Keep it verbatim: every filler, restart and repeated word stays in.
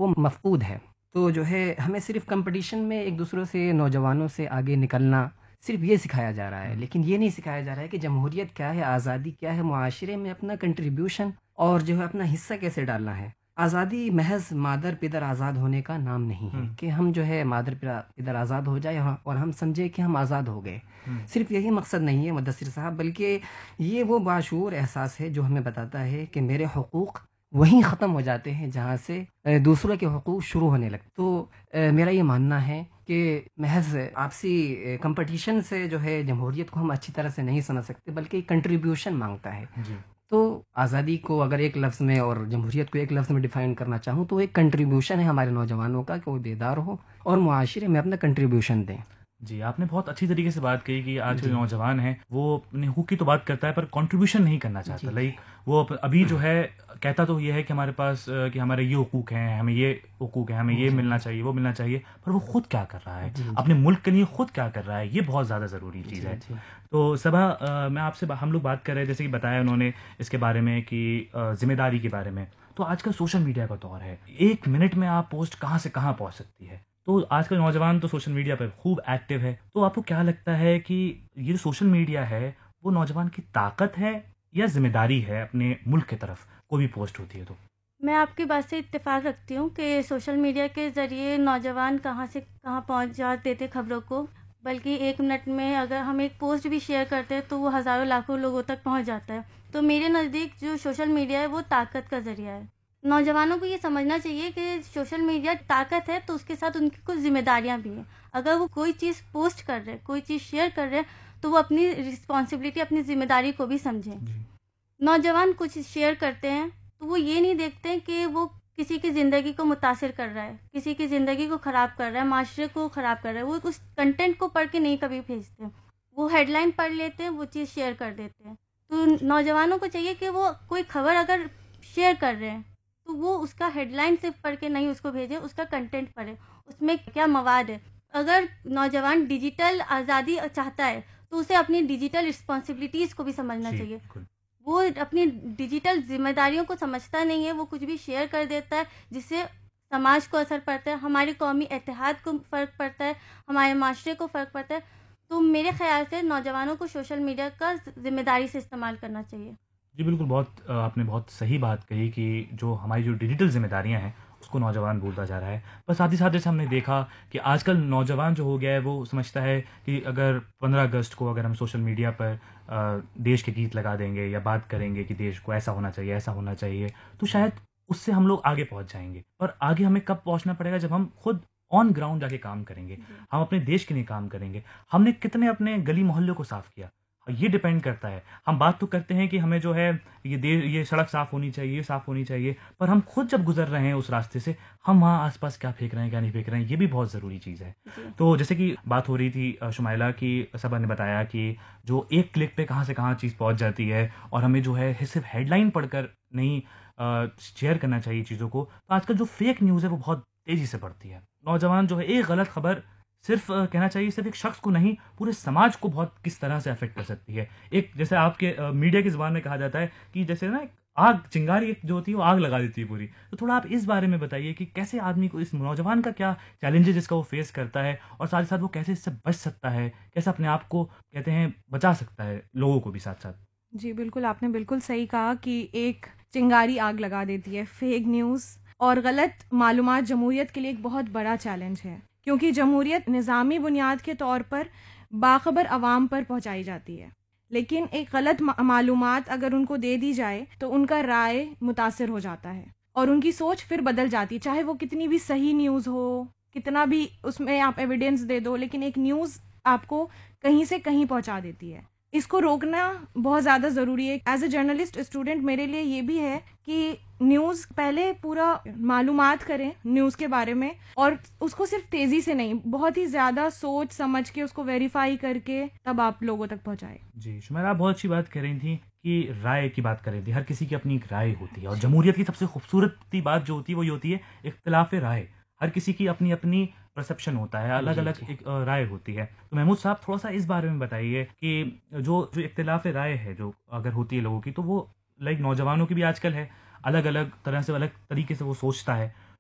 وہ مفقود ہے. تو جو ہے ہمیں صرف کمپٹیشن میں ایک دوسروں سے نوجوانوں سے آگے نکلنا صرف یہ سکھایا جا رہا ہے، لیکن یہ نہیں سکھایا جا رہا ہے کہ جمہوریت کیا ہے، آزادی کیا ہے، معاشرے میں اپنا کنٹریبیوشن اور جو ہے اپنا حصہ کیسے ڈالنا ہے. آزادی محض مادر پدر آزاد ہونے کا نام نہیں ہے کہ ہم جو ہے مادر پدر آزاد ہو جائے اور ہم سمجھے کہ ہم آزاد ہو گئے. صرف یہی مقصد نہیں ہے مدثر صاحب، بلکہ یہ وہ باشعور احساس ہے جو ہمیں بتاتا ہے کہ میرے حقوق وہیں ختم ہو جاتے ہیں جہاں سے دوسروں کے حقوق شروع ہونے لگتے. تو میرا یہ ماننا ہے کہ محض آپسی کمپٹیشن سے جو ہے جمہوریت کو ہم اچھی طرح سے نہیں سمجھ سکتے، بلکہ کنٹریبیوشن مانگتا ہے. جی. تو آزادی کو اگر ایک لفظ میں اور جمہوریت کو ایک لفظ میں ڈیفائن کرنا چاہوں تو ایک کنٹریبیوشن ہے ہمارے نوجوانوں کا کہ وہ بیدار ہو اور معاشرے میں اپنا کنٹریبیوشن دیں. جی، آپ نے بہت اچھی طریقے سے بات کہی کہ آج کے نوجوان ہیں وہ اپنے حقوق کی تو بات کرتا ہے پر کنٹریبیوشن نہیں کرنا چاہتا. لائک وہ ابھی جو ہے کہتا تو یہ ہے کہ ہمارے پاس کہ ہمارے یہ حقوق ہیں، ہمیں یہ حقوق ہیں، ہمیں یہ ملنا چاہیے، وہ ملنا چاہیے، پر وہ خود کیا کر رہا ہے، اپنے ملک کے لیے خود کیا کر رہا ہے، یہ بہت زیادہ ضروری چیز ہے. تو صبا میں آپ سے ہم لوگ بات کر رہے ہیں جیسے کہ بتایا انہوں نے اس کے بارے میں کہ ذمہ داری کے بارے میں. تو آج کل سوشل میڈیا کا دور ہے، ایک منٹ میں آپ پوسٹ کہاں سے کہاں پہنچ سکتی ہے. تو آج کل نوجوان تو سوشل میڈیا پر خوب ایکٹیو ہے. تو آپ کو کیا لگتا ہے کہ یہ جو سوشل میڈیا ہے وہ نوجوان کی طاقت ہے یا ذمہ داری ہے اپنے ملک کی طرف کوئی بھی پوسٹ ہوتی ہے؟ تو میں آپ کی بات سے اتفاق رکھتی ہوں کہ سوشل میڈیا کے ذریعے نوجوان کہاں سے کہاں پہنچ جاتے تھے خبروں کو، بلکہ ایک منٹ میں اگر ہم ایک پوسٹ بھی شیئر کرتے ہیں تو وہ ہزاروں لاکھوں لوگوں تک پہنچ جاتا ہے. تو میرے نزدیک جو سوشل میڈیا ہے وہ طاقت کا ذریعہ ہے. نوجوانوں کو یہ سمجھنا چاہیے کہ سوشل میڈیا طاقت ہے تو اس کے ساتھ ان کی کچھ ذمہ داریاں بھی ہیں. اگر وہ کوئی چیز پوسٹ کر رہے کوئی چیز شیئر کر رہے تو وہ اپنی رسپانسبلٹی اپنی ذمہ داری کو بھی سمجھیں. نوجوان کچھ شیئر کرتے ہیں تو وہ یہ نہیں دیکھتے کہ وہ کسی کی زندگی کو متاثر کر رہا ہے، کسی کی زندگی کو خراب کر رہا ہے، معاشرے کو خراب کر رہا ہے. وہ اس کنٹینٹ کو پڑھ کے نہیں کبھی بھیجتے، وہ ہیڈ لائن پڑھ لیتے ہیں، وہ چیز شیئر کر دیتے ہیں. تو نوجوانوں کو چاہیے کہ وہ کوئی خبر اگر شیئر کر رہے ہیں تو وہ اس کا ہیڈ لائن صرف پڑھ کے نہیں اس کو بھیجیں، اس کا کنٹینٹ پڑھیں، اس میں کیا مواد ہے. اگر نوجوان ڈیجیٹل آزادی چاہتا ہے تو اسے اپنی ڈیجیٹل رسپانسبلٹیز کو بھی سمجھنا چاہیے. وہ اپنی ڈیجیٹل ذمہ داریوں کو سمجھتا نہیں ہے، وہ کچھ بھی شیئر کر دیتا ہے جس سے سماج کو اثر پڑتا ہے، ہماری قومی اتحاد کو فرق پڑتا ہے، ہمارے معاشرے کو فرق پڑتا ہے. تو میرے خیال سے نوجوانوں کو سوشل میڈیا کا ذمہ داری سے استعمال کرنا چاہیے. جی بالکل، بہت آپ نے بہت صحیح بات کہی کہ جو ہماری جو ڈیجیٹل ذمہ داریاں ہیں اس کو نوجوان بھولتا جا رہا ہے. بس ساتھ ہی ساتھ جیسے ہم نے دیکھا کہ آج کل نوجوان جو ہو گیا ہے وہ سمجھتا ہے کہ اگر پندرہ اگست کو اگر ہم سوشل میڈیا پر دیش کے گیت لگا دیں گے یا بات کریں گے کہ دیش کو ایسا ہونا چاہیے ایسا ہونا چاہیے تو شاید اس سے ہم لوگ آگے پہنچ جائیں گے. اور آگے ہمیں کب پہنچنا پڑے گا؟ جب ہم خود آن گراؤنڈ جا کے کام کریں گے، ہم اپنے دیش کے لیے کام کریں گے. ہم نے کتنے اپنے گلی محلوں کو صاف کیا یہ ڈیپینڈ کرتا ہے. ہم بات تو کرتے ہیں کہ ہمیں جو ہے یہ دے یہ سڑک صاف ہونی چاہیے، یہ صاف ہونی چاہیے، پر ہم خود جب گزر رہے ہیں اس راستے سے ہم وہاں آس پاس کیا پھینک رہے ہیں کیا نہیں پھینک رہے ہیں یہ بھی بہت ضروری چیز ہے. تو جیسے کہ بات ہو رہی تھی شمائلہ کی، صبا نے بتایا کہ جو ایک کلک پہ کہاں سے کہاں چیز پہنچ جاتی ہے اور ہمیں جو ہے صرف ہیڈ لائن پڑھ کر نہیں شیئر کرنا چاہیے چیزوں کو. تو آج کل جو فیک نیوز ہے وہ بہت تیزی سے بڑھتی ہے. نوجوان جو ہے ایک غلط خبر صرف کہنا چاہیے صرف ایک شخص کو نہیں پورے سماج کو بہت کس طرح سے افیکٹ کر سکتی ہے. ایک جیسے آپ کے میڈیا کی زبان میں کہا جاتا ہے کہ جیسے نا آگ چنگاری جو ہوتی ہے وہ آگ لگا دیتی ہے پوری. تو تھوڑا آپ اس بارے میں بتائیے کہ کیسے آدمی کو اس نوجوان کا کیا چیلنج ہے جس کا وہ فیس کرتا ہے اور ساتھ ساتھ وہ کیسے اس سے بچ سکتا ہے، کیسے اپنے آپ کو کہتے ہیں بچا سکتا ہے لوگوں کو بھی ساتھ ساتھ. جی بالکل، آپ نے بالکل صحیح کہا کہ ایک چنگاری آگ لگا دیتی ہے. فیک نیوز اور غلط معلومات جمہوریت کے لیے ایک بہت بڑا چیلنج ہے، کیونکہ جمہوریت نظامی بنیاد کے طور پر باخبر عوام پر پہنچائی جاتی ہے، لیکن ایک غلط معلومات اگر ان کو دے دی جائے تو ان کا رائے متاثر ہو جاتا ہے اور ان کی سوچ پھر بدل جاتی ہے. چاہے وہ کتنی بھی صحیح نیوز ہو، کتنا بھی اس میں آپ ایویڈنس دے دو، لیکن ایک نیوز آپ کو کہیں سے کہیں پہنچا دیتی ہے. اس کو روکنا بہت زیادہ ضروری ہے. ایز اے جرنلسٹ اسٹوڈنٹ میرے لیے یہ بھی ہے کہ نیوز پہلے پورا معلومات کریں نیوز کے بارے میں، اور اس کو صرف تیزی سے نہیں، بہت ہی زیادہ سوچ سمجھ کے اس کو ویریفائی کر کے تب آپ لوگوں تک پہنچائیں. جی شمیرہ، آپ بہت اچھی بات کر رہی تھیں کہ رائے کی بات کر رہی تھی. ہر کسی کی اپنی ایک رائے ہوتی ہے اور جمہوریت کی سب سے خوبصورت بات جو ہوتی ہے وہ یہ ہوتی ہے اختلاف رائے. ہر کسی کی اپنی اپنی پرسپشن ہوتا ہے، الگ الگ ایک رائے ہوتی ہے. تو محمود صاحب تھوڑا سا اس بارے میں بتائیے کہ جو جو اختلاف رائے ہے جو اگر ہوتی ہے لوگوں کی تو وہ لائک نوجوانوں کی بھی آج کل ہے، الگ الگ طرح سے الگ طریقے سے وہ سوچتا ہے.